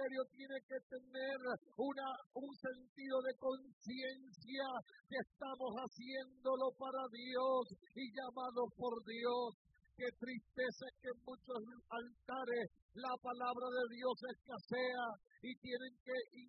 ministerio tiene que tener un sentido de conciencia que estamos haciéndolo para Dios y llamados por Dios. Qué tristeza es que en muchos altares la palabra de Dios escasea y tienen que